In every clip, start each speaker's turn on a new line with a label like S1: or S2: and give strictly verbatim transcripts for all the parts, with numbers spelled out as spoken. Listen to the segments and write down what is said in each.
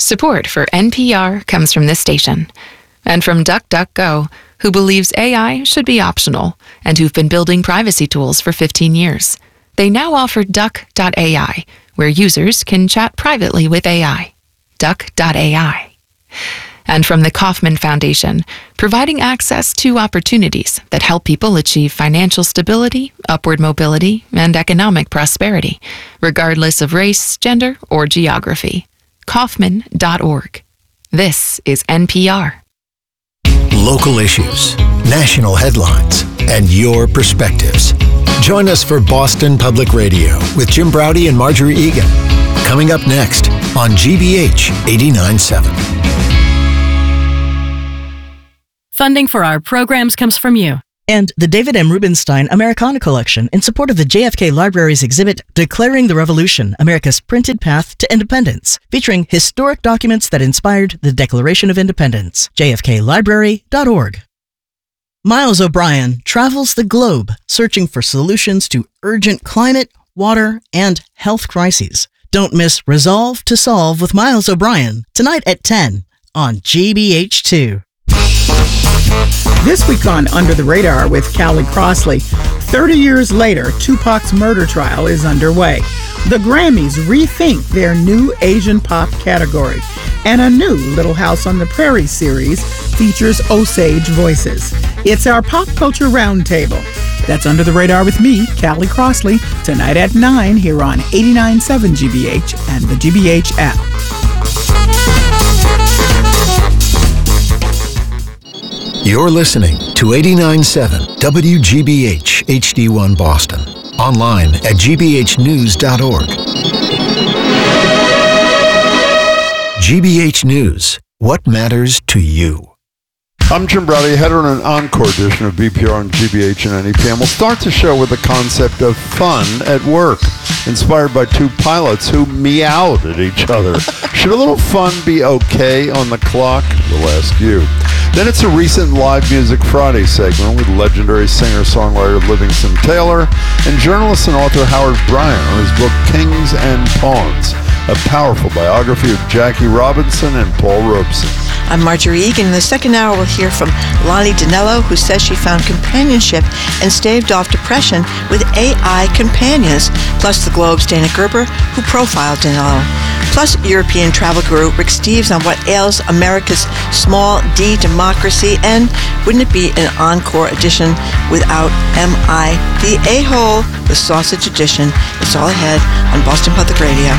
S1: Support for N P R comes from this station and from DuckDuckGo, who believes A I should be optional and who've been building privacy tools for fifteen years. They now offer Duck dot A I, where users can chat privately with A I. Duck dot A I. And from the Kauffman Foundation, providing access to opportunities that help people achieve financial stability, upward mobility, and economic prosperity, regardless of race, gender, or geography. Kauffman dot org. This is N P R.
S2: Local issues, national headlines, and your perspectives. Join us for Boston Public Radio with Jim Braude and Marjorie Egan. Coming up next on G B H eighty-nine point seven.
S3: Funding for our programs comes from you.
S4: And the David M. Rubenstein Americana Collection in support of the J F K Library's exhibit, Declaring the Revolution, America's Printed Path to Independence, featuring historic documents that inspired the Declaration of Independence. J F K library dot org. Miles O'Brien travels the globe searching for solutions to urgent climate, water, and health crises. Don't miss Resolve to Solve with Miles O'Brien tonight at ten on G B H two.
S5: This week on Under the Radar with Callie Crossley, thirty years later, Tupac's murder trial is underway. The Grammys rethink their new Asian pop category, and a new Little House on the Prairie series features Osage voices. It's our Pop Culture Roundtable. That's Under the Radar with me, Callie Crossley, tonight at nine here on eighty-nine point seven G B H and the G B H app.
S2: You're listening to eighty-nine point seven W G B H H D one Boston. Online at G B H news dot org. G B H News. What matters to you?
S6: I'm Jim Braude, header on an encore edition of B P R on G B H and N E P M. We'll start the show with the concept of fun at work, inspired by two pilots who meowed at each other. Should a little fun be okay on the clock? We'll ask you. Then it's a recent Live Music Friday segment with legendary singer-songwriter Livingston Taylor and journalist and author Howard Bryant on his book Kings and Pawns, a powerful biography of Jackie Robinson and Paul Robeson.
S7: I'm Marjorie Egan. In the second hour, we'll hear from Lonnie Danello, who says she found companionship and staved off depression with A I companions, plus the Globe's Dana Gerber, who profiled Danello. Plus, European travel guru Rick Steves on what ails America's small D democracy, and wouldn't it be an encore edition without M I the A-hole, the Sausage Edition. It's all ahead on Boston Public Radio.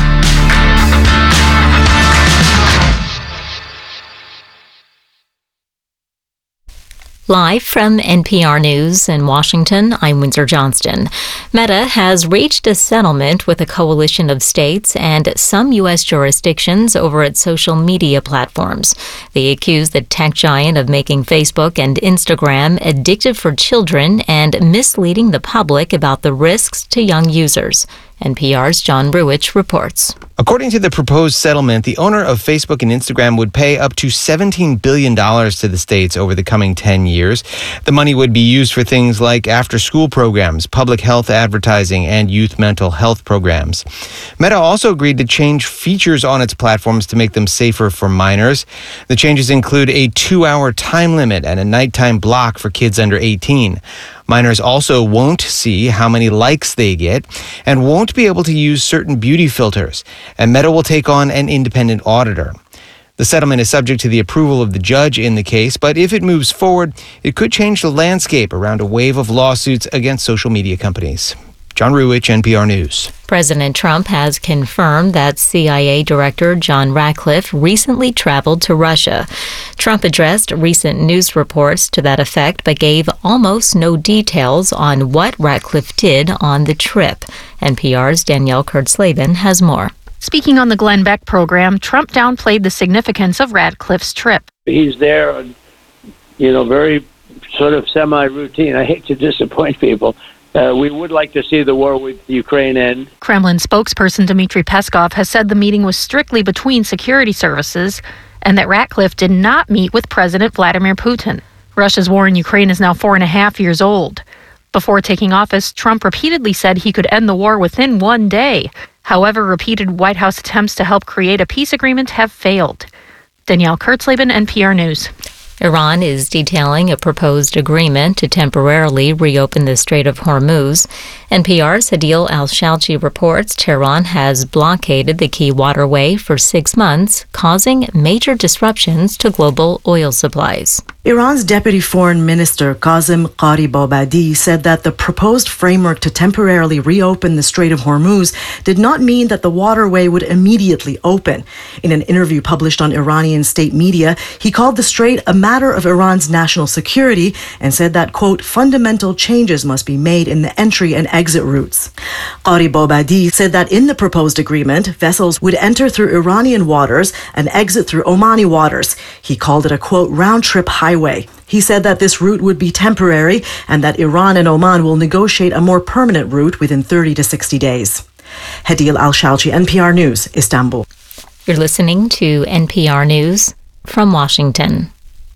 S8: Live from N P R News in Washington, I'm Windsor Johnston. Meta has reached a settlement with a coalition of states and some U S jurisdictions over its social media platforms. They accuse the tech giant of making Facebook and Instagram addictive for children and misleading the public about the risks to young users. N P R's John Ruwitch reports.
S9: According to the proposed settlement, the owner of Facebook and Instagram would pay up to seventeen billion dollars to the states over the coming ten years. The money would be used for things like after-school programs, public health advertising, and youth mental health programs. Meta also agreed to change features on its platforms to make them safer for minors. The changes include a two-hour time limit and a nighttime block for kids under eighteen. Minors also won't see how many likes they get and won't be able to use certain beauty filters, and Meta will take on an independent auditor. The settlement is subject to the approval of the judge in the case, but if it moves forward, it could change the landscape around a wave of lawsuits against social media companies. John Ruwitch, N P R News.
S8: President Trump has confirmed that C I A Director John Ratcliffe recently traveled to Russia. Trump addressed recent news reports to that effect, but gave almost no details on what Ratcliffe did on the trip. N P R's Danielle Kurtzleben has more.
S10: Speaking on the Glenn Beck program, Trump downplayed the significance of Ratcliffe's trip.
S11: He's there, you know, very sort of semi-routine. I hate to disappoint people. Uh, we would like to see the war with Ukraine end.
S10: Kremlin spokesperson Dmitry Peskov has said the meeting was strictly between security services and that Ratcliffe did not meet with President Vladimir Putin. Russia's war in Ukraine is now four and a half years old. Before taking office, Trump repeatedly said he could end the war within one day. However, repeated White House attempts to help create a peace agreement have failed. Danielle Kurtzleben, N P R News.
S8: Iran is detailing a proposed agreement to temporarily reopen the Strait of Hormuz. N P R's Adil Al-Shalchi reports Tehran has blockaded the key waterway for six months, causing major disruptions to global oil supplies.
S12: Iran's Deputy Foreign Minister Qasem Gharibabadi said that the proposed framework to temporarily reopen the Strait of Hormuz did not mean that the waterway would immediately open. In an interview published on Iranian state media, he called the strait a matter of Iran's national security and said that, quote, fundamental changes must be made in the entry and exit routes. Gharibabadi said that in the proposed agreement, vessels would enter through Iranian waters and exit through Omani waters. He called it a, quote, round-trip highway. He said that this route would be temporary and that Iran and Oman will negotiate a more permanent route within thirty to sixty days. Adil Al-Shalchi, N P R News, Istanbul.
S8: You're listening to N P R News from Washington.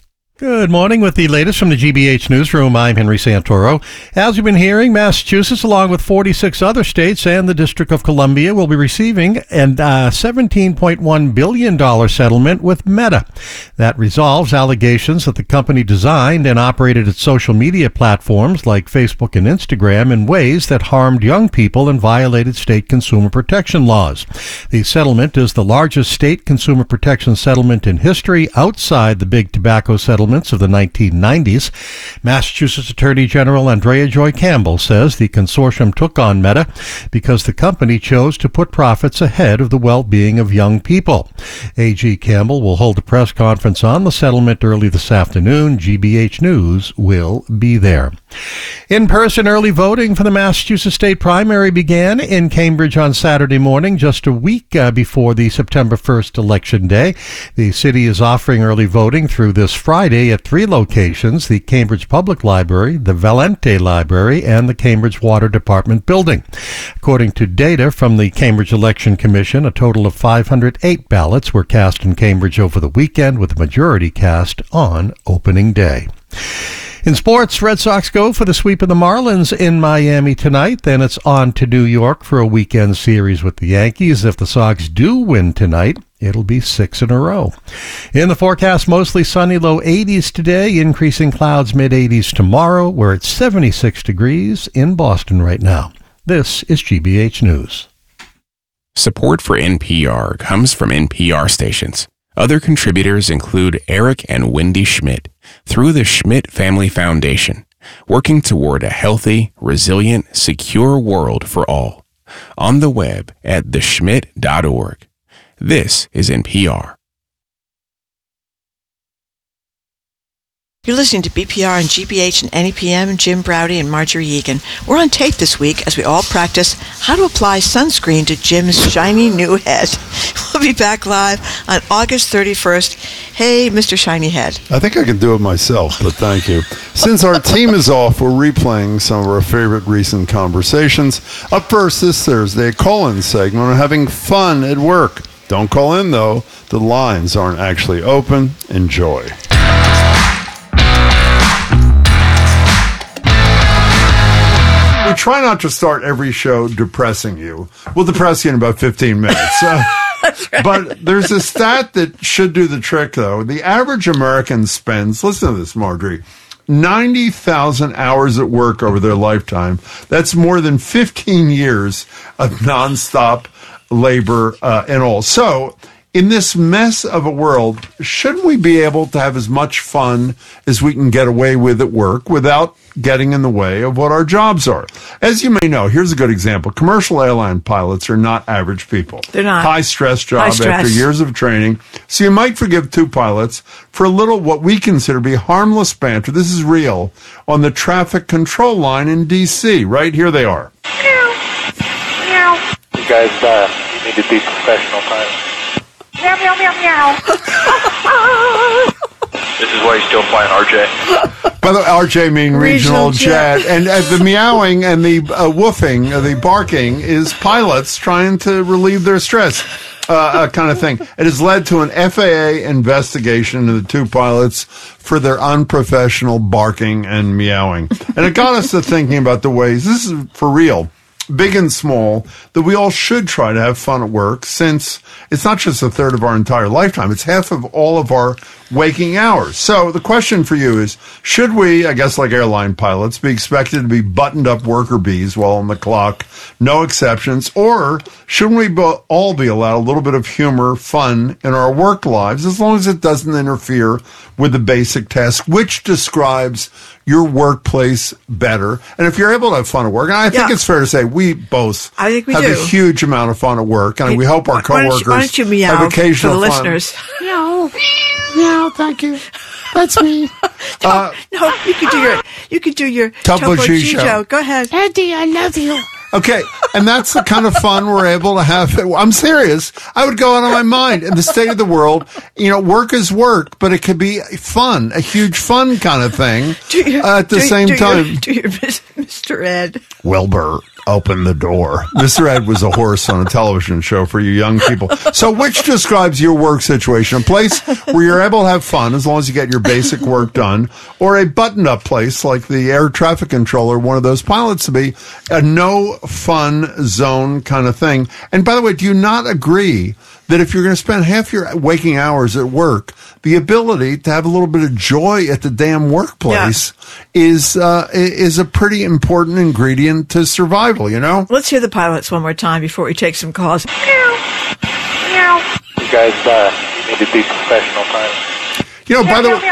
S13: Good morning. With the latest from the G B H Newsroom, I'm Henry Santoro. As you've been hearing, Massachusetts, along with forty-six other states and the District of Columbia, will be receiving a uh, seventeen point one billion dollars settlement with Meta. That resolves allegations that the company designed and operated its social media platforms like Facebook and Instagram in ways that harmed young people and violated state consumer protection laws. The settlement is the largest state consumer protection settlement in history outside the big tobacco settlement of the nineteen nineties. Massachusetts Attorney General Andrea Joy Campbell says the consortium took on Meta because the company chose to put profits ahead of the well-being of young people. A G Campbell will hold a press conference on the settlement early this afternoon. G B H News will be there. In-person early voting for the Massachusetts state primary began in Cambridge on Saturday morning, just a week uh, before the September first election day. The city is offering early voting through this Friday at three locations: the Cambridge Public Library, the Valente Library, and the Cambridge Water Department building. According to data from the Cambridge Election Commission, a total of five hundred eight ballots were cast in Cambridge over the weekend, with the majority cast on opening day. In sports, Red Sox go for the sweep of the Marlins in Miami tonight. Then it's on to New York for a weekend series with the Yankees. If the Sox do win tonight, it'll be six in a row. In the forecast, mostly sunny, low eighties today, increasing clouds, mid eighties tomorrow. We're at seventy-six degrees in Boston right now. This is G B H News.
S14: Support for N P R comes from N P R stations. Other contributors include Eric and Wendy Schmidt through the Schmidt Family Foundation, working toward a healthy, resilient, secure world for all. On the web at the schmidt dot org. This is N P R.
S7: You're listening to B P R and G B H and N E P M, Jim Browdy and Marjorie Egan. We're on tape this week as we all practice how to apply sunscreen to Jim's shiny new head. We'll be back live on August thirty-first. Hey, Mister Shiny Head.
S6: I think I can do it myself, but thank you. Since our team is off, we're replaying some of our favorite recent conversations. Up first this Thursday, a call-in segment on having fun at work. Don't call in, though. The lines aren't actually open. Enjoy. We try not to start every show depressing you. We'll depress you in about fifteen minutes. Uh, right. But there's a stat that should do the trick, though. The average American spends, listen to this, Marjorie, ninety thousand hours at work over their lifetime. That's more than fifteen years of nonstop labor uh, and all. So in this mess of a world, shouldn't we be able to have as much fun as we can get away with at work without getting in the way of what our jobs are? As you may know, here's a good example. Commercial airline pilots are not average people.
S7: They're not.
S6: High-stress job
S7: High stress.
S6: after years of training. So you might forgive two pilots for a little what we consider to be harmless banter. This is real. On the traffic control line in D C Right here they are.
S15: You guys uh, you need to be professional pilots. Meow, meow, meow, meow. This is why you're still flying R J.
S6: By the way, R J meaning regional, regional jet. jet. And uh, the meowing and the uh, woofing, uh, the barking is pilots trying to relieve their stress. uh, uh, kind of thing. It has led to an F A A investigation into the two pilots for their unprofessional barking and meowing. And it got us to thinking about the ways, this is for real, big and small, that we all should try to have fun at work, since it's not just a third of our entire lifetime, it's half of all of our waking hours. So the question for you is, should we, I guess like airline pilots, be expected to be buttoned up worker bees while on the clock, no exceptions, or shouldn't we bo- all be allowed a little bit of humor, fun in our work lives, as long as it doesn't interfere with the basic task? Which describes your workplace better? And if you're able to have fun at work, and I think
S7: Yeah.
S6: it's fair to say we both
S7: I think we
S6: have
S7: do.
S6: a huge amount of fun at work, and we hope our
S7: Why don't you-
S6: coworkers
S7: why don't you meow
S6: have occasional
S7: for the
S6: fun.
S7: listeners?
S5: Meow. Meow, thank you. That's me.
S6: Uh,
S7: No, you could do your you could do your
S6: Topo
S7: Topo
S6: Chicho.
S7: Chicho. Go ahead.
S5: Eddie, I love you.
S6: Okay, and that's the kind of fun we're able to have. I'm serious. I would go out of my mind. In the state of the world, you know, work is work, but it could be fun, a huge fun kind of thing
S7: Do your,
S6: uh, at the
S7: do,
S6: same
S7: do
S6: time.
S7: Your, do your Mister Ed.
S6: Wilbur, open the door. Mister Ed was a horse on a television show for you young people. So which describes your work situation? A place where you're able to have fun as long as you get your basic work done, or a buttoned-up place like the air traffic controller, one of those pilots, to be a no fun zone kind of thing. And by the way, do you not agree that if you're going to spend half your waking hours at work, the ability to have a little bit of joy at the damn workplace is uh, is a pretty important ingredient to survival, you know?
S7: Let's hear the pilots one more time before we take some calls.
S15: You guys uh, need to be professional time.
S6: You know, by the way,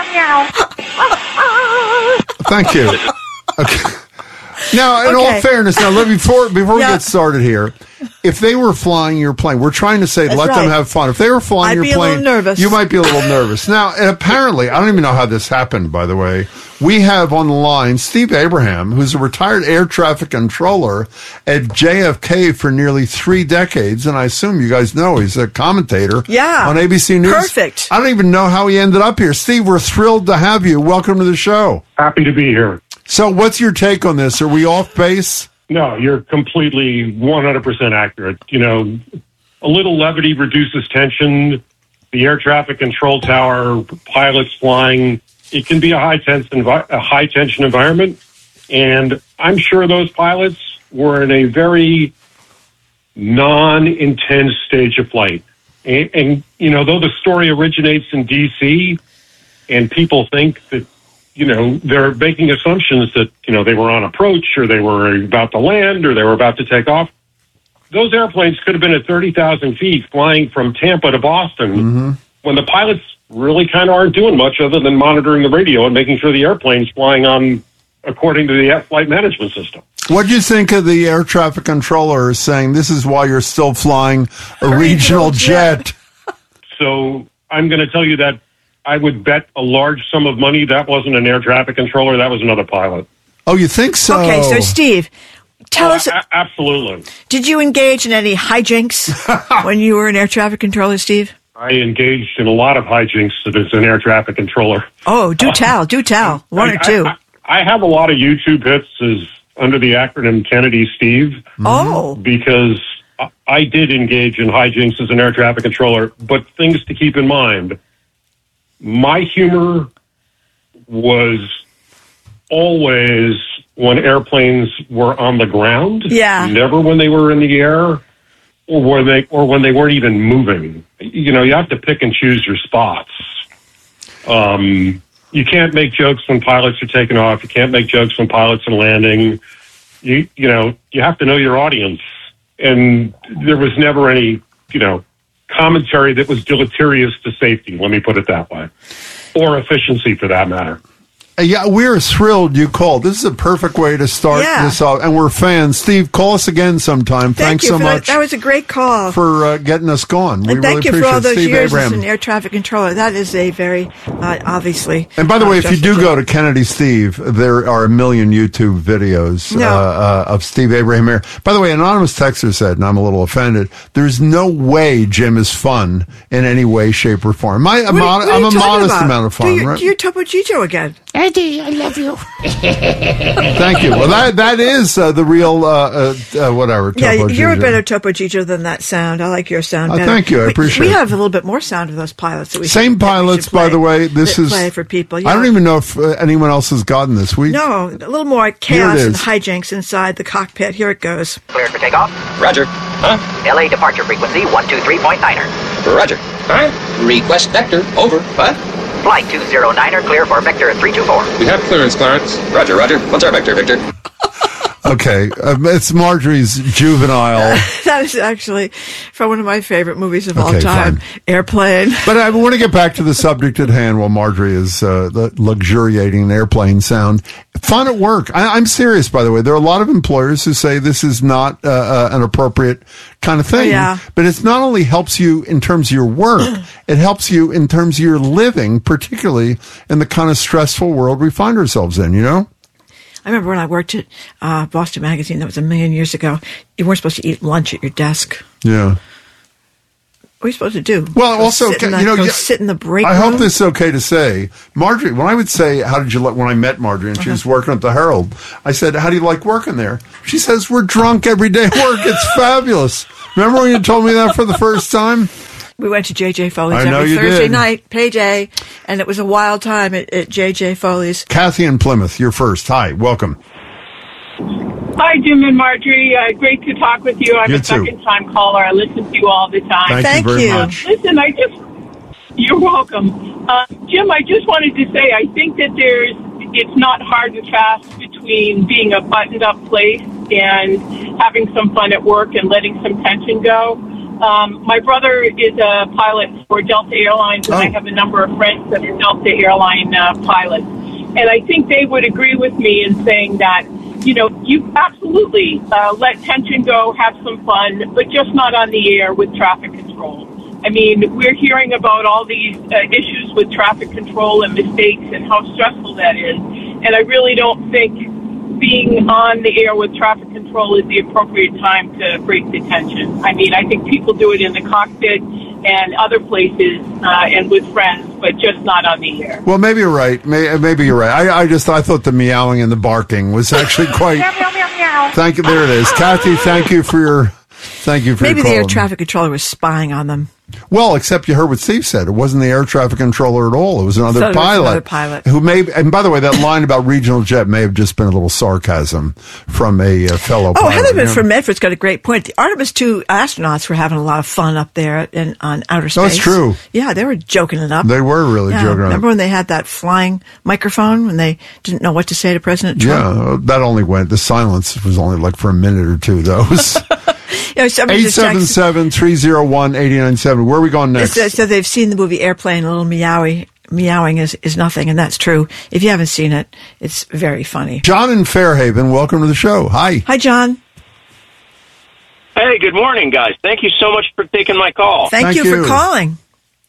S6: thank you. Okay. Now, in
S7: Okay.
S6: all fairness, now let- before before we
S7: Yeah.
S6: get started here, if they were flying your plane, we're trying to say
S7: That's
S6: let them
S7: right.
S6: have fun. If they were flying
S7: I'd
S6: your
S7: be a
S6: plane,
S7: little nervous.
S6: you might be a little nervous. Now, and apparently, I don't even know how this happened. By the way, we have on the line Steve Abraham, who's a retired air traffic controller at J F K for nearly three decades, and I assume you guys know he's a commentator.
S7: Yeah.
S6: on A B C News.
S7: Perfect.
S6: I don't even know how he ended up here. Steve, we're thrilled to have you. Welcome to the show.
S16: Happy to be here.
S6: So what's your take on this? Are we off base?
S16: No, you're completely one hundred percent accurate. You know, a little levity reduces tension. The air traffic control tower, pilots flying, it can be a high tense envi- a high tension environment. And I'm sure those pilots were in a very non-intense stage of flight. And, and you know, though the story originates in D C and people think that, you know, they're making assumptions that, you know, they were on approach or they were about to land or they were about to take off. Those airplanes could have been at thirty thousand feet flying from Tampa to Boston
S6: Mm-hmm.
S16: when the pilots really kind of aren't doing much other than monitoring the radio and making sure the airplane's flying on according to the flight management system.
S6: What do you think of the air traffic controller saying this is why you're still flying a regional jet?
S16: So I'm going to tell you that I would bet a large sum of money that wasn't an air traffic controller. That was another pilot.
S6: Oh, you think so?
S7: Okay, so Steve, tell
S16: Oh,
S7: us,
S16: a- absolutely.
S7: did you engage in any hijinks when you were an air traffic controller, Steve?
S16: I engaged in a lot of hijinks as an air traffic controller.
S7: Oh, do tell, do tell. One
S16: I-
S7: or two.
S16: I, I have a lot of YouTube hits as under the acronym Kennedy Steve.
S7: Oh.
S16: Because I- I did engage in hijinks as an air traffic controller, but things to keep in mind. My humor was always when airplanes were on the ground.
S7: Yeah.
S16: Never when they were in the air or when they or when they weren't even moving. You know, you have to pick and choose your spots. Um, you can't make jokes when pilots are taking off. You can't make jokes when pilots are landing. You you know, you have to know your audience. And there was never any, you know, commentary that was deleterious to safety, let me put it that way, or efficiency for that matter.
S6: Uh, Yeah, we're thrilled you called. This is a perfect way to start
S7: Yeah.
S6: this off, and we're fans. Steve, call us again sometime.
S7: Thank
S6: Thanks
S7: you
S6: so
S7: for
S6: much
S7: That, that was a great call.
S6: for uh, getting us going. We
S7: and thank
S6: really
S7: you
S6: appreciate
S7: for all
S6: it.
S7: those
S6: Steve
S7: years
S6: Abraham.
S7: as an air traffic controller. That is a very, uh, obviously.
S6: And by the
S7: uh,
S6: way, if you do
S7: stressful
S6: go
S7: job.
S6: to Kennedy Steve, there are a million YouTube videos
S7: No.
S6: uh, uh, of Steve Abraham here. By the way, anonymous texter said, and I'm a little offended, there's no way Jim is fun in any way, shape, or form. My,
S7: What are- what are
S6: I'm
S7: you
S6: a
S7: talking
S6: modest
S7: about?
S6: amount of
S7: Do
S6: fun,
S7: your,
S6: right?
S7: do your Topo Chicho again.
S17: Eddie, I love you.
S6: Thank you. Well, that that is uh, the real uh, uh, uh, whatever.
S7: Yeah,
S6: Topo
S7: you're
S6: Gigio.
S7: a better Topo Gigio than that sound. I like your sound
S6: Oh,
S7: better.
S6: thank you. I
S7: We-
S6: appreciate
S7: We
S6: it.
S7: have a little bit more sound of those pilots. That we
S6: Same
S7: should, that we
S6: pilots,
S7: should play,
S6: by the way. This
S7: that
S6: is
S7: play for people.
S6: I
S7: Yeah.
S6: don't even know if uh, anyone else has gotten this. We
S7: No, a little more chaos and
S6: is.
S7: hijinks inside the cockpit. Here it goes.
S18: Cleared for takeoff. Roger. Huh? L A departure frequency one two three point niner. Roger. Huh? Request vector. Over. What? Flight two zero niner clear for vector three two four.
S19: We have clearance, Clarence.
S18: Roger, roger. What's our vector, Victor?
S6: okay. Uh, it's Marjorie's juvenile.
S7: That is actually from one of my favorite movies of all
S6: Okay,
S7: time,
S6: fine.
S7: Airplane.
S6: But I want to get back to the subject at hand while Marjorie is uh, the luxuriating an airplane sound. Fun at work. I, I'm serious, by the way. There are a lot of employers who say this is not uh, uh, an appropriate kind of thing.
S7: Yeah.
S6: But it's not only helps you in terms of your work, it helps you in terms of your living, particularly in the kind of stressful world we find ourselves in, you know?
S7: I remember when I worked at uh, Boston Magazine, that was a million years ago, you weren't supposed to eat lunch at your desk.
S6: Yeah.
S7: What are you supposed to do?
S6: Well,
S7: Go
S6: also,
S7: sit in the,
S6: you know,
S7: go
S6: yeah,
S7: sit in the break
S6: I
S7: room?
S6: hope this is okay to say. Marjorie, when I would say, how did you like, when I met Marjorie and she was working at the Herald, I said, how do you like working there? She says, we're drunk every day at work. It's fabulous. Remember when you told me that for the first time?
S7: We went to J J. Foley's
S6: I know
S7: every
S6: you
S7: Thursday
S6: did.
S7: night, payday, and it was a wild time at, at J J. Foley's.
S6: Kathy in Plymouth, you're first. Hi, welcome.
S20: Hi, Jim and Marjorie. Uh, great to talk with you. I'm
S6: You
S20: a
S6: too.
S20: second-time caller. I listen to you all the time.
S6: Thank you Thank very you. much.
S20: Listen, I just... You're welcome. Uh, Jim, I just wanted to say I think that there's... It's not hard and fast between being a buttoned-up place and having some fun at work and letting some tension go. Um, my brother is a pilot for Delta Airlines, and I have a number of friends that are Delta Airline uh, pilots. And I think they would agree with me in saying that, you know, you absolutely uh, let tension go, have some fun, but just not on the air with traffic control. I mean, we're hearing about all these uh, issues with traffic control and mistakes and how stressful that is. And I really don't think being on the air with traffic control is the appropriate time to break the tension. I mean, I think people do it in the cockpit and other places uh, and with friends, but just not on the air.
S6: Well, maybe you're right. May, maybe you're right. I, I just I thought the meowing and the barking was actually quite. Thank you. There it is, Kathy. Thank you for your. Thank you for
S7: Maybe
S6: your
S7: the
S6: call.
S7: air traffic controller was spying on them.
S6: Well, except you heard what Steve said. It wasn't the air traffic controller at all. It was another
S7: So it was
S6: pilot.
S7: another pilot.
S6: Who may. And by the way, that line about regional jet may have just been a little sarcasm from a uh, fellow.
S7: Oh,
S6: pilot.
S7: Heather
S6: yeah.
S7: from Medford's got a great point. The Artemis two astronauts were having a lot of fun up there in, on outer space.
S6: Oh, that's true.
S7: Yeah, they were joking it up.
S6: They were really
S7: Yeah,
S6: joking.
S7: Remember when they had that flying microphone when they didn't know what to say to President Trump?
S6: Yeah, that only went. The silence was only like for a minute or two. Those.
S7: You know, somebody
S6: Eight
S7: just
S6: seven
S7: texted-
S6: seven three zero one eighty nine seven. Where are we going next?
S7: So, so they've seen the movie Airplane. A little meowy, meowing is, is nothing, and that's true. If you haven't seen it, it's very funny.
S6: John in Fairhaven, welcome to the show. Hi.
S7: Hi, John.
S21: Hey, good morning, guys. Thank you so much for taking my call.
S7: Thank, you, for calling.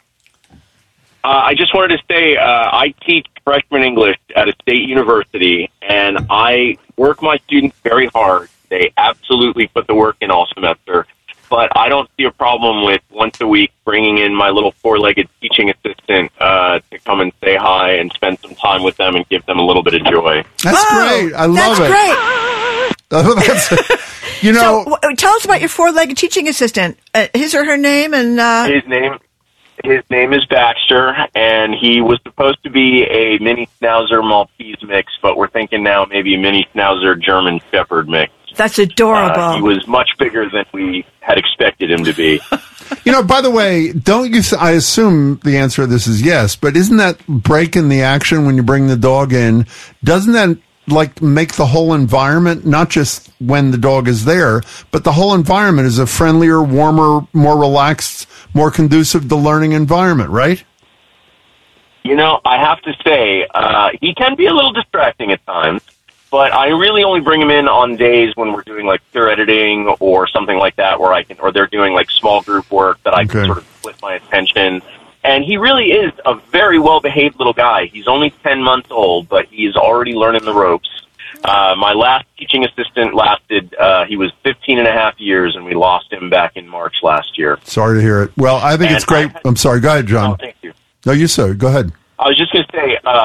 S21: Uh, I just wanted to say uh, I teach freshman English at a state university, and I work my students very hard. They absolutely put the work in all semester, but I don't see a problem with once a week bringing in my little four-legged teaching assistant uh, to come and say hi and spend some time with them and give them a little bit of joy.
S6: That's great. I love
S7: That's
S6: it.
S7: great.
S6: That's, you know,
S7: So, w- tell us about your four-legged teaching assistant. Uh, his or her name and uh,
S21: His name his name is Baxter, and he was supposed to be a mini Schnauzer Maltese mix, but we're thinking now maybe a mini Schnauzer German Shepherd mix.
S7: that's adorable.
S21: Uh, he was much bigger than we had expected him to be.
S6: you know. By the way, don't you? I assume the answer to this is yes, but isn't that breaking the action when you bring the dog in? Doesn't that like make the whole environment, not just when the dog is there, but the whole environment is a friendlier, warmer, more relaxed, more conducive to learning environment, right?
S21: You know, I have to say, uh, he can be a little distracting at times, but I really only bring him in on days when we're doing like pure editing or something like that, where I can, or they're doing like small group work that I can sort of split my attention. And he really is a very well-behaved little guy. He's only ten months old, but he's already learning the ropes. Uh, my last teaching assistant lasted, uh, he was fifteen and a half years, and we lost him back in March last year.
S6: Sorry to hear it. Well, I think
S21: And
S6: it's great. I'm sorry. Go ahead, John.
S21: Oh, thank you.
S6: No, you sir. Go ahead.
S21: I was just going to say, uh,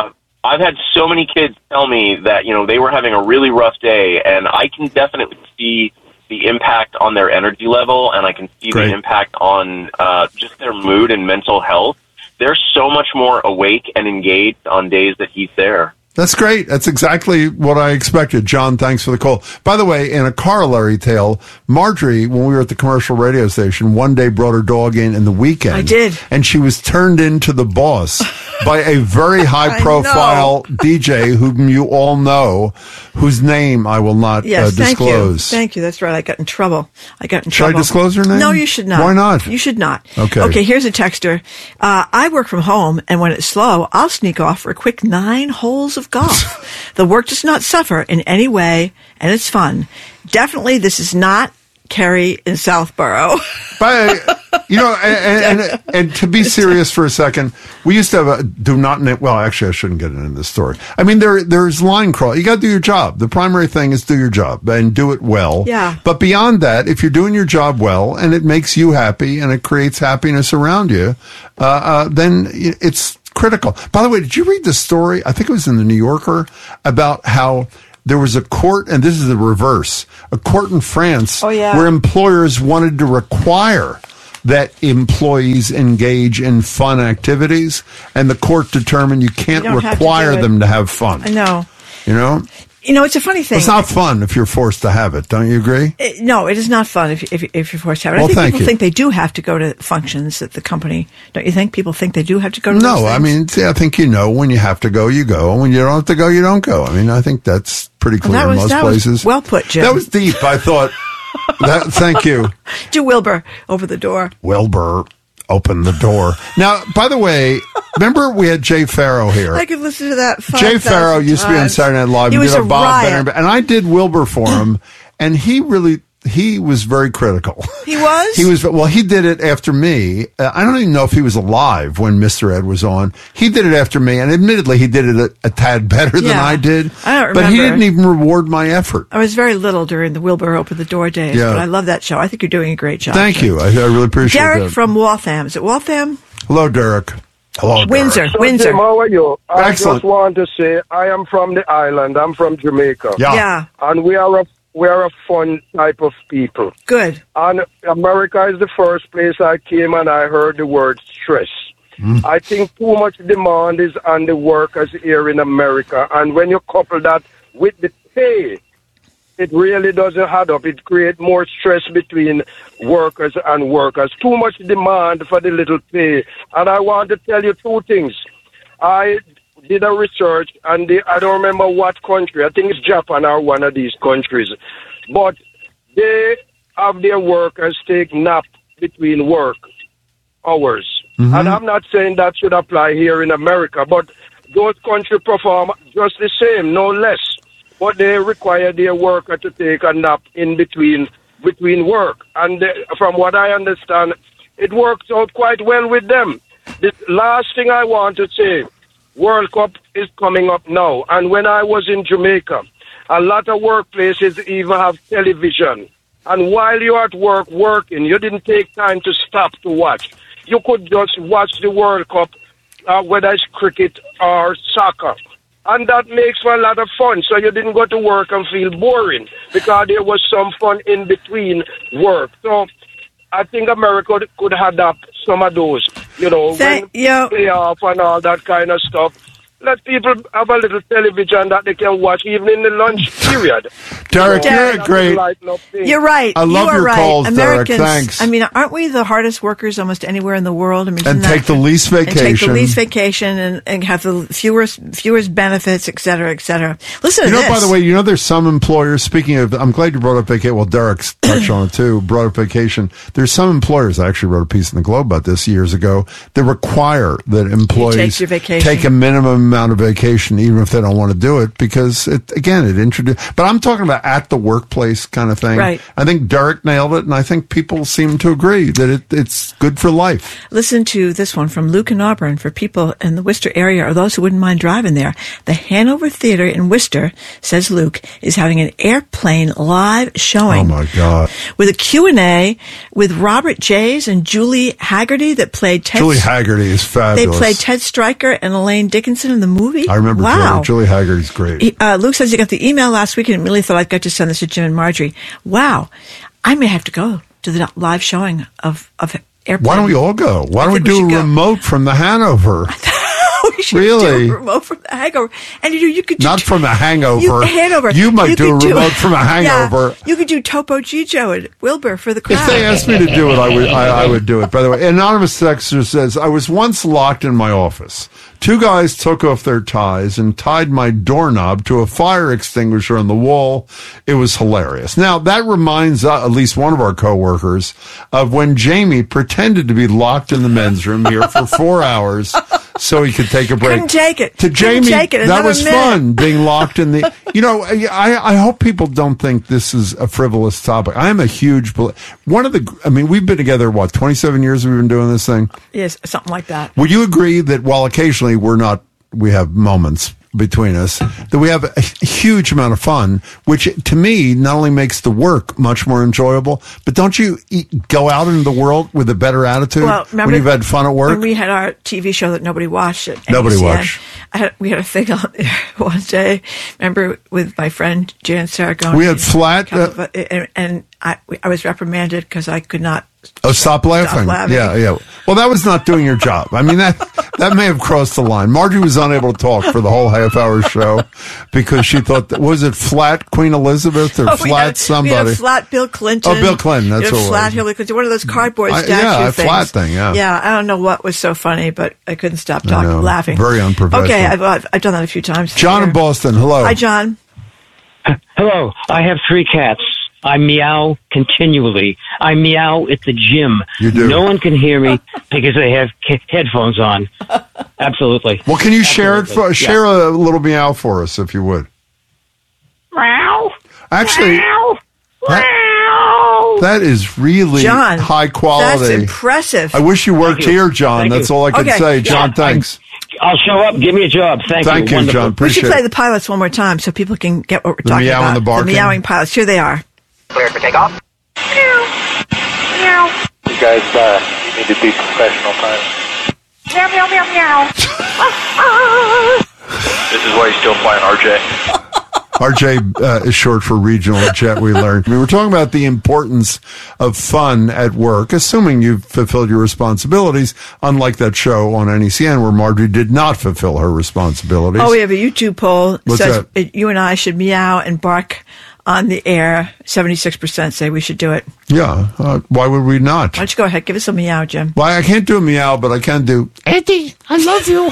S21: I've had so many kids tell me that, you know, they were having a really rough day, and I can definitely see the impact on their energy level, and I can see
S6: Great.
S21: the impact on uh, just their mood and mental health. They're so much more awake and engaged on days that he's there.
S6: That's great. That's exactly what I expected. John, thanks for the call. By the way, in a corollary tale, Marjorie, when we were at the commercial radio station, one day brought her dog in in the weekend.
S7: I did.
S6: And she was turned into the boss by a very high-profile D J whom you all know, whose name I will not
S7: Yes,
S6: uh,
S7: thank you.
S6: disclose.
S7: Thank you. That's right. I got in trouble. I got in
S6: Should I
S7: trouble.
S6: disclose her name?
S7: No, you should not.
S6: Why not?
S7: You should not.
S6: Okay.
S7: Okay, here's a texter. Uh, I work from home, and when it's slow, I'll sneak off for a quick nine holes of golf. The work does not suffer in any way, and it's fun. Definitely, this is not Kerry in Southborough.
S6: But, you know, and, and, and to be serious for a second, we used to have a do not, na- well, actually, I shouldn't get into this story. I mean, there there's line crawl. You got to do your job. The primary thing is do your job and do it well.
S7: Yeah.
S6: But beyond that, if you're doing your job well and it makes you happy and it creates happiness around you, uh, uh, then it's critical. By the way, did you read the story? I think it was in the New Yorker about how there was a court, and this is the reverse, a court in France
S7: Oh, yeah.
S6: where employers wanted to require that employees engage in fun activities, and the court determined you can't
S7: You don't have to
S6: require
S7: do it.
S6: them to have fun.
S7: I know.
S6: You know?
S7: You know, it's a funny thing.
S6: It's not fun if you're forced to have it. Don't you agree?
S7: It- no, it is not fun if, if, if you're forced to have it.
S6: Well,
S7: I think
S6: thank
S7: people
S6: you.
S7: think they do have to go to functions at the company. Don't you think people think they do have to go to those
S6: No, I
S7: things?
S6: mean, see, I think you know when you have to go, you go. And when you don't have to go, you don't go. I mean, I think that's pretty
S7: Well,
S6: clear
S7: that
S6: in
S7: was-
S6: most
S7: that was
S6: places.
S7: well put, Jim.
S6: That was deep. I thought. that, thank you.
S7: To Wilbur over the door.
S6: Wilbur, open the door. Now, by the way, remember we had Jay Farrow here.
S7: I could listen to that five
S6: Jay Farrow
S7: thousand
S6: used to be on
S7: times.
S6: Saturday Night Live.
S7: He
S6: and
S7: was
S6: did
S7: a
S6: Bob
S7: riot.
S6: Benner, and I did Wilbur for him, and he really he was very critical.
S7: He was?
S6: He was well. He did it after me. Uh, I don't even know if he was alive when Mister Ed was on. He did it after me, and admittedly, he did it a, a tad better than
S7: Yeah.
S6: I did.
S7: I don't
S6: But he
S7: remember.
S6: didn't even reward my effort.
S7: I was very little during the Wilbur Open the Door days,
S6: Yeah.
S7: but I love that show. I think you're doing a great job.
S6: Thank you. I, I really appreciate
S7: Derek
S6: that.
S7: from Waltham. Is it Waltham?
S6: Hello, Derek. Hello, Derek.
S7: Windsor.
S17: So,
S7: Windsor.
S17: Tim, how are you? I
S6: Excellent.
S17: just want to say I am from the island. I'm from Jamaica.
S6: Yeah.
S7: Yeah.
S17: And we are a we are a fun type of people.
S7: Good.
S17: And America is the first place I came and I heard the word stress.
S6: Mm.
S17: I think too much demand is on the workers here in America. And when you couple that with the pay, it really doesn't add up. It creates more stress between workers and workers. Too much demand for the little pay. And I want to tell you two things. I did a research, and the, I don't remember what country. I think it's Japan or one of these countries. But they have their workers take nap between work hours.
S6: Mhm.
S17: And I'm not saying that should apply here in America, but those countries perform just the same, no less. But they require their worker to take a nap in between between work. And they, from what I understand, it works out quite well with them. The last thing I want to say, World Cup is coming up now. And when I was in Jamaica, a lot of workplaces even have television. And while you're at work working, you didn't take time to stop to watch. You could just watch the World Cup, uh, whether it's cricket or soccer. And that makes for a lot of fun. So you didn't go to work and feel boring because there was some fun in between work. So I think America could adapt some of those, you know,
S7: Thank-
S17: when
S7: yo.
S17: play off and all that kind of stuff. Let people have a little television that they can watch even in the lunch period.
S6: Derek,
S17: You know,
S6: you're
S17: that
S6: great.
S17: will lighten up things.
S7: You're right.
S6: I love
S7: you are
S6: your
S7: right.
S6: calls, Derek.
S7: Americans,
S6: Thanks.
S7: I mean, aren't we the hardest workers almost anywhere in the world? I mean,
S6: And
S7: isn't that-
S6: take the least
S7: And take the
S6: vacation.
S7: least vacation and, and have the fewest fewest benefits, et cetera, et cetera. Listen
S6: You
S7: to
S6: know,
S7: this.
S6: by the way, you know, there's some employers, speaking of, I'm glad you brought up vacation. Well, Derek's touched on it too, brought up vacation. There's some employers, I actually wrote a piece in the Globe about this years ago, that require that employees
S7: your vacation.
S6: take a minimum amount of vacation, even if they don't want to do it, because it, again, it introduced, but I'm talking about at the workplace kind of thing.
S7: Right.
S6: I think Derek nailed it, and I think people seem to agree that it, it's good for life.
S7: Listen to this one from Luke in Auburn for people in the Worcester area or those who wouldn't mind driving there. The Hanover Theater in Worcester, says Luke, is having an airplane live showing.
S6: Oh my God.
S7: With a Q and A with Robert Jays and Julie Haggerty that played Ted.
S6: Julie Haggerty is
S7: They
S6: fabulous.
S7: played Ted Stryker and Elaine Dickinson in the movie?
S6: I remember
S7: wow.
S6: Julie. Julie Hagerty's great.
S7: He, uh, Luke says he got the email last week and immediately thought I'd got to send this to Jim and Marjorie. Wow. I may have to go to the live showing of, of Airplane.
S6: Why don't we all go? Why
S7: I
S6: don't we
S7: think
S6: do
S7: we
S6: a
S7: should go.
S6: remote from the Hanover?
S7: we should
S6: Really?
S7: do a remote from the hangover. And you, know, you could do
S6: Not from the hangover.
S7: You, hangover.
S6: You might
S7: You
S6: do a
S7: could do-
S6: remote from a hangover.
S7: Yeah, you could do Topo Gigio and Wilbur for the crowd.
S6: If they asked me to do it, I would. I, I would do it. By the way, anonymous texter says I was once locked in my office. Two guys took off their ties and tied my doorknob to a fire extinguisher on the wall. It was hilarious. Now that reminds uh, at least one of our coworkers of when Jamie pretended to be locked in the men's room here for four hours so he could take a break.
S7: Couldn't take it.
S6: To
S7: Couldn't
S6: Jamie,
S7: take it.
S6: that
S7: Another
S6: was
S7: minute.
S6: fun being locked in the. You know, I I hope people don't think this is a frivolous topic. I am a huge bel- one of the. I mean, we've been together what twenty-seven years. We've been doing this thing.
S7: Yes, something like that.
S6: Would you agree that while occasionally we're not, we have moments between us, that we have a huge amount of fun, which to me not only makes the work much more enjoyable, but don't you eat, go out into the world with a better attitude
S7: Well, remember
S6: when you've had fun at work?
S7: When we had our T V show that nobody watched it.
S6: Nobody watched.
S7: I had, we had a thing on there one day. Remember with my friend Jan Saragoni.
S6: We had flat, uh,
S7: and, and I, I was reprimanded because I could not.
S6: Oh, stop laughing.
S7: laughing.
S6: Yeah, yeah. Well, that was not doing your job. I mean, that that may have crossed the line. Margie was unable to talk for the whole half-hour show because she thought, that, was it flat Queen Elizabeth or
S7: Oh, we
S6: flat
S7: had,
S6: somebody?
S7: We had a flat Bill Clinton.
S6: Oh, Bill Clinton, that's
S7: we had
S6: what
S7: a
S6: it
S7: flat
S6: was.
S7: Hillary Clinton. One of those cardboard
S6: I-
S7: statue
S6: yeah, a
S7: things.
S6: flat thing, yeah.
S7: Yeah, I don't know what was so funny, but I couldn't stop
S6: I
S7: talking,
S6: know.
S7: laughing.
S6: Very unprofessional.
S7: Okay, I've, I've, I've done that a few times.
S6: John in Boston, hello.
S7: Hi, John.
S19: Hello. I have three cats. I meow continually. I meow at the gym.
S6: You do.
S19: No one can hear me because they have ca- headphones on. Absolutely.
S6: Well, can you share it? For,
S19: Absolutely.
S6: share a little meow for us, if you would.
S19: Meow.
S6: Actually,
S19: Meow.
S6: that, that is really
S7: John,
S6: high quality.
S7: That's impressive.
S6: I wish you worked
S19: Thank you.
S6: here, John.
S19: Thank
S6: That's
S19: you.
S6: all I can
S7: Okay.
S6: say. John,
S19: Yeah,
S6: thanks.
S19: I'll show up. Give me a job. Thank,
S6: Thank you,
S19: Wonderful.
S6: John.
S7: We should
S6: Appreciate
S7: play
S6: it.
S7: the pilots one more time so people can get what we're
S6: The
S7: talking
S6: meow
S7: about.
S6: and the barking?
S7: The meowing pilots. Here they are.
S18: Cleared for takeoff.
S15: Meow. You guys uh, need to be professional time.
S20: Meow, meow, meow, meow.
S15: This is why you're still flying R J.
S6: R J uh, is short for regional jet, we learned. I mean, we're talking about the importance of fun at work, assuming you've fulfilled your responsibilities, unlike that show on N E C N where Marjorie did not fulfill her responsibilities.
S7: Oh, we have a YouTube poll that
S6: What's
S7: says
S6: that?
S7: uh, you and I should meow and bark on the air. seventy-six percent say we should do it.
S6: Yeah, uh, why would we not?
S7: Why don't you go ahead? Give us a meow, Jim.
S6: Why, I can't do a meow, but I can do, Eddie, I love you.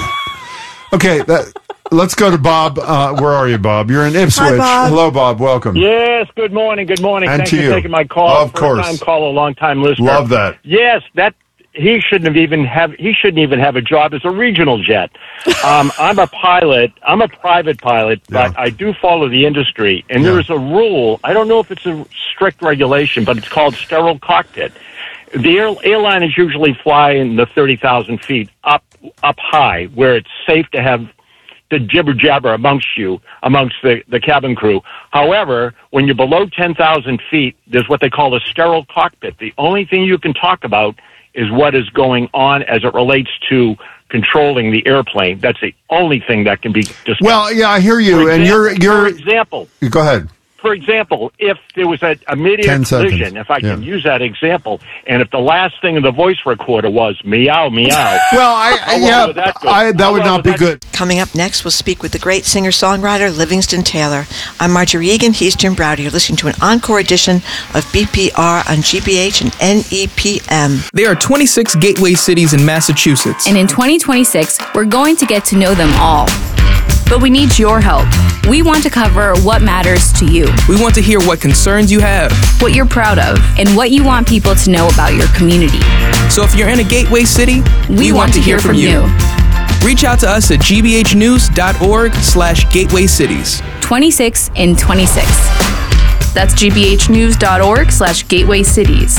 S6: Okay, that, let's go to Bob. Uh, where are you, Bob? You're in Ipswich.
S7: Bob.
S6: Hello, Bob. Welcome.
S22: Yes, good morning, good morning.
S6: And
S22: Thanks
S6: to
S22: for
S6: you.
S22: taking my call.
S6: Of course.
S22: First time caller, long time listener.
S6: Love that.
S22: Yes, that he shouldn't have even have he shouldn't even have a job as a regional jet. Um, I'm a pilot. I'm a private pilot, but I do follow the industry, and there is a rule. I don't know if it's a strict regulation, but it's called sterile cockpit. The air, airliners usually fly in the thirty thousand feet up up high, where it's safe to have the jibber jabber amongst you, amongst the, the cabin crew. However, when you're below ten thousand feet, there's what they call a sterile cockpit. The only thing you can talk about is what is going on as it relates to controlling the airplane. That's the only thing that can be discussed.
S6: Well, yeah, I hear you,
S22: For
S6: and
S22: example-
S6: you're you're.
S22: For example,
S6: Go ahead.
S22: for example, if there was an immediate
S6: ten
S22: collision,
S6: seconds.
S22: if I can
S6: Yeah.
S22: use that example, and if the last thing in the voice recorder was meow, meow.
S6: Well, I,
S22: how well
S6: yeah,
S22: would that go?
S6: I, that
S22: How
S6: would
S22: well
S6: not be
S22: that-
S6: good.
S7: Coming up next, we'll speak with the great singer-songwriter Livingston Taylor. I'm Marjorie Egan. He's Jim Browdy. You're listening to an encore edition of B P R on G B H and N E P M.
S23: There are twenty-six gateway cities in Massachusetts.
S24: And in twenty twenty-six, we're going to get to know them all. But we need your help. We want to cover what matters to you,
S23: We want to hear what concerns you have.
S24: what you're proud of, and what you want people to know about your community.
S23: So if you're in a gateway city, we, want, to hear from you. Reach out to us at g b h news dot org slash gateway cities.
S24: twenty-six in twenty-six. That's g b h news dot org slash gateway cities.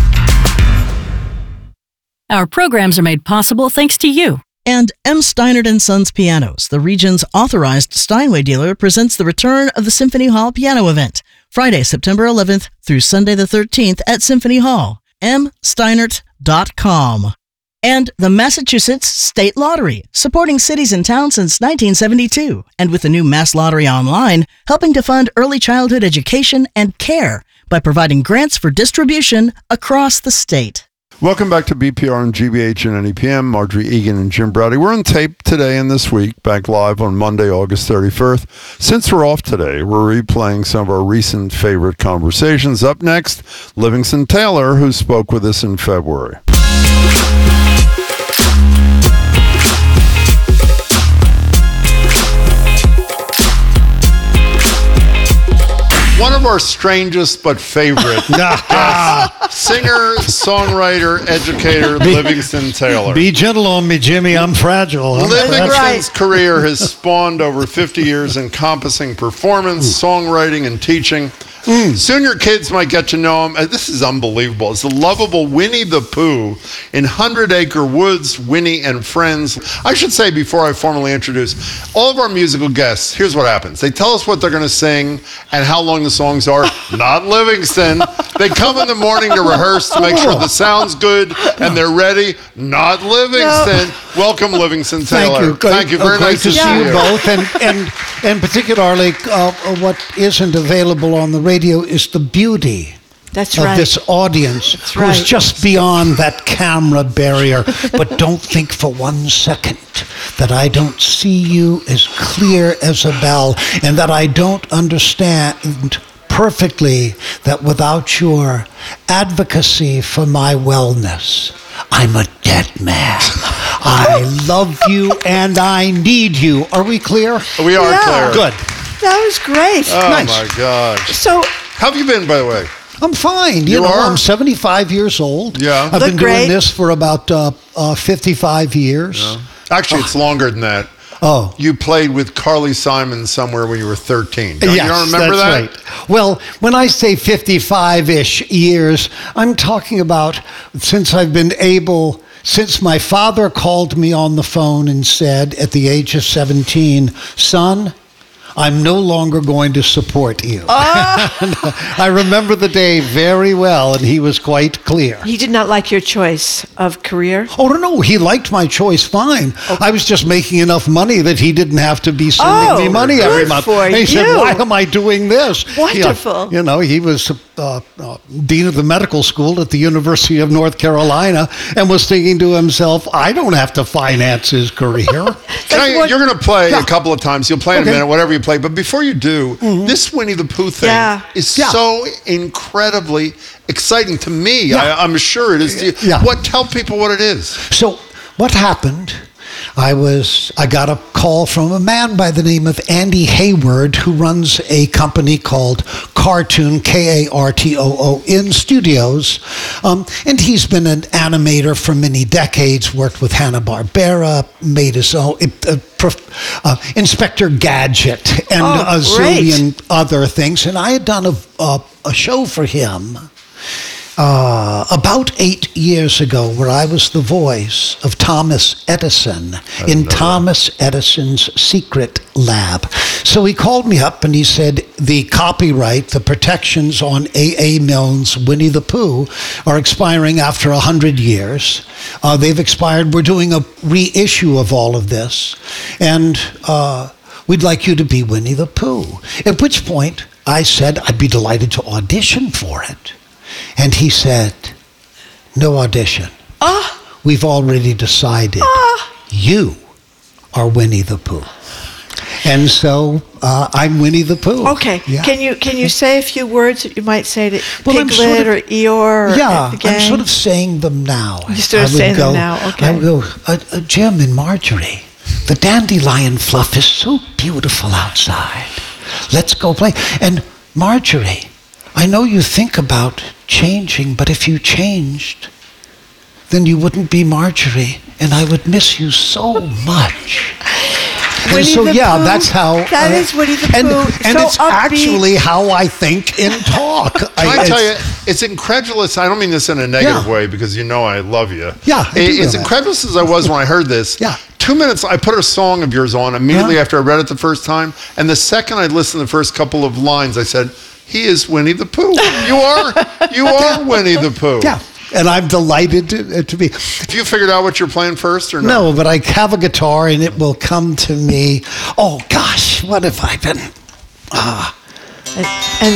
S3: Our programs are made possible thanks to you.
S4: And M. Steinert and Sons Pianos, the region's authorized Steinway dealer, presents the return of the Symphony Hall Piano Event, Friday, September eleventh through Sunday the thirteenth at Symphony Hall. m steinert dot com. And the Massachusetts State Lottery, supporting cities and towns since nineteen seventy-two, and with the new Mass Lottery Online, helping to fund early childhood education and care by providing grants for distribution across the state.
S6: Welcome back to B P R and G B H and N E P M. Marjorie Egan and Jim Browdy. We're on tape today and this week, back live on Monday, August thirty-first. Since we're off today, we're replaying some of our recent favorite conversations. Up next, Livingston Taylor, who spoke with us in February. One of our strangest but favorite guests, singer, songwriter, educator,
S1: be,
S6: Livingston Taylor.
S1: Be gentle on me, Jimmy. I'm fragile. I'm
S6: Livingston's career has spawned over fifty years encompassing performance, songwriting, and teaching. Mm. Soon your kids might get to know him. This is unbelievable. It's the lovable Winnie the Pooh in Hundred Acre Woods, Winnie and Friends. I should say, before I formally introduce all of our musical guests, here's what happens. They tell us what they're going to sing and how long the songs are. Not Livingston. They come in the morning to rehearse to make sure the sound's good and they're ready. Not Livingston. No. Welcome, Livingston Taylor.
S1: Thank you. Great,
S6: Thank you. Very
S1: uh, great
S6: nice
S1: to
S6: to see
S1: see
S6: you
S1: you both. And, and, and particularly, uh, what isn't available on the radio is the beauty
S7: That's
S1: of
S7: right.
S1: this audience
S7: That's
S1: who's
S7: right.
S1: just beyond that camera barrier. But don't think for one second that I don't see you as clear as a bell and that I don't understand perfectly that without your advocacy for my wellness, I'm a dead man. I love you and I need you. Are we clear?
S6: We are
S7: Yeah.
S6: clear.
S1: Good.
S7: That was great.
S6: Oh,
S1: Nice.
S6: my gosh.
S7: So,
S6: How have you been, by the way?
S1: I'm fine. You,
S6: You
S1: know,
S6: are?
S1: I'm seventy-five years old.
S6: Yeah.
S1: I've
S7: Look
S1: been
S7: great.
S1: doing this for about uh, uh, fifty-five years.
S6: Yeah. Actually, it's longer than that.
S1: Oh.
S6: You played with Carly Simon somewhere when you were thirteen. Don't,
S1: Yes,
S6: you don't remember
S1: that's
S6: that?
S1: right. Well, when I say fifty-five-ish years, I'm talking about since I've been able, since my father called me on the phone and said at the age of seventeen, son, I'm no longer going to support you.
S7: Oh.
S1: I remember the day very well, and he was quite clear.
S7: he did not like your choice of career?
S1: Oh, no, no, he liked my choice fine. I was just making enough money that he didn't have to be sending
S7: Oh,
S1: me money
S7: good
S1: every month.
S7: for
S1: and he said,
S7: you.
S1: why am I doing this?
S7: Wonderful.
S1: You know, you know, he was uh, uh, dean of the medical school at the University of North Carolina and was thinking to himself, I don't have to finance his career.
S6: Can I, you're going to play
S1: Yeah.
S6: a couple of times. You'll play in
S1: Okay.
S6: a minute, whatever you play. But before you do,
S1: Mm-hmm.
S6: this Winnie the Pooh thing
S7: Yeah.
S6: is
S1: Yeah.
S6: so incredibly exciting to me.
S1: Yeah.
S6: I, I'm sure it is to you.
S1: Yeah.
S6: What? Tell people what it is.
S1: So what happened? I was I got a call from a man by the name of Andy Hayward, who runs a company called Cartoon, K A R T O O, in studios. Um, and he's been an animator for many decades, worked with Hanna-Barbera, made his own uh, prof, uh, Inspector Gadget, and
S7: Oh,
S1: a
S7: great.
S1: zillion other things. And I had done a, a, a show for him Uh, about eight years ago, where I was the voice of Thomas Edison in Thomas Edison's secret lab. So he called me up and he said, the copyright, the protections on A A. Milne's Winnie the Pooh are expiring after one hundred years. Uh, they've expired. We're doing a reissue of all of this. And uh, we'd like you to be Winnie the Pooh. At which point I said I'd be delighted to audition for it. And he said, no audition.
S7: Ah.
S1: We've already decided you are Winnie the Pooh. And so uh, I'm Winnie the Pooh.
S7: Okay.
S1: Yeah.
S7: Can you can you say a few words that you might say to
S1: Well, I'm
S7: Piglet
S1: sort of-
S7: or Eeyore or
S1: Yeah,
S7: the gang?
S1: I'm sort of saying them now.
S7: You're sort of
S1: I would
S7: saying them
S1: go-
S7: now, okay.
S1: I would go, uh, uh, Jim and Marjorie, the dandelion fluff is so beautiful outside. Let's go play. And Marjorie, I know you think about changing, but if you changed, then you wouldn't be Marjorie, and I would miss you so much. And
S7: Winnie
S1: so,
S7: the
S1: yeah,
S7: Pooh,
S1: that's how.
S7: that is Winnie the
S1: and,
S7: Pooh,
S1: And
S7: so
S1: it's
S7: upbeat.
S1: actually how I think in talk.
S6: Can I,
S1: it's-
S6: tell you, it's incredulous. I don't mean this in a negative
S1: Yeah.
S6: way because you know I love you.
S1: Yeah, I do
S6: It-
S1: know
S6: it's
S1: that.
S6: incredulous as I was when I heard this.
S1: Yeah.
S6: Two minutes, I put a song of yours on immediately
S1: Huh?
S6: after I read it the first time. And the second I listened to the first couple of lines, I said, he is Winnie the Pooh. You are, you are Winnie the Pooh.
S1: Yeah. and I'm delighted to, to be.
S6: Have you figured out what you're playing first or no?
S1: No, but I have a guitar, and it will come to me. Oh, gosh, what have I been? Ah.
S7: And, and